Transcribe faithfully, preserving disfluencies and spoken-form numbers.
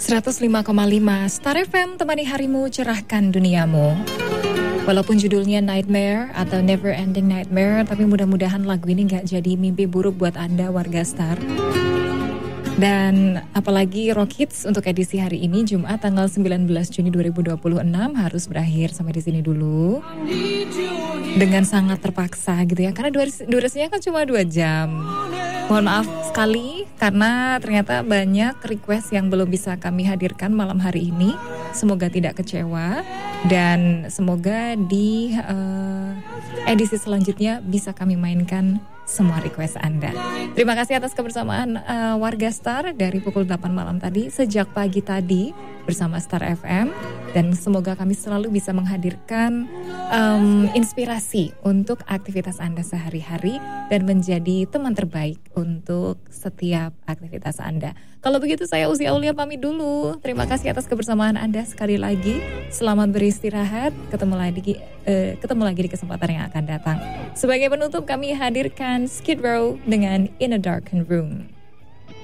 seratus lima koma lima Star F M, temani harimu, cerahkan duniamu. Walaupun judulnya Nightmare atau Never Ending Nightmare, tapi mudah-mudahan lagu ini gak jadi mimpi buruk buat Anda warga Star. Dan apalagi Rock Hits untuk edisi hari ini Jumat tanggal sembilan belas Juni dua ribu dua puluh enam harus berakhir sampai di sini dulu. Dengan sangat terpaksa gitu ya, karena durasinya kan cuma dua jam. Mohon maaf sekali karena ternyata banyak request yang belum bisa kami hadirkan malam hari ini. Semoga tidak kecewa dan semoga di uh, edisi selanjutnya bisa kami mainkan semua request Anda. Terima kasih atas kebersamaan uh, warga Star dari pukul delapan malam tadi, sejak pagi tadi bersama Star F M. Dan semoga kami selalu bisa menghadirkan um, inspirasi untuk aktivitas Anda sehari-hari dan menjadi teman terbaik untuk setiap aktivitas Anda. Kalau begitu saya Uzi Aulia pamit dulu. Terima kasih atas kebersamaan Anda sekali lagi. Selamat beristirahat. Ketemu lagi, uh, ketemu lagi di kesempatan yang akan datang. Sebagai penutup kami hadirkan Skid Row dengan In a Darkened Room.